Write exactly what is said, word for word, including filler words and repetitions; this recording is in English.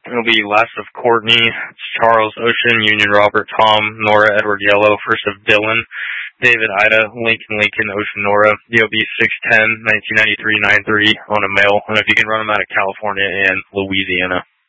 It'll be last of Courtney, Charles, Ocean, Union, Robert, Tom, Nora, Edward, Yellow, first of Dylan, David, Ida, Lincoln, Lincoln, Ocean, Nora, D O B six ten, nineteen ninety-three, nine three on a male, and if you can run them out of California and Louisiana.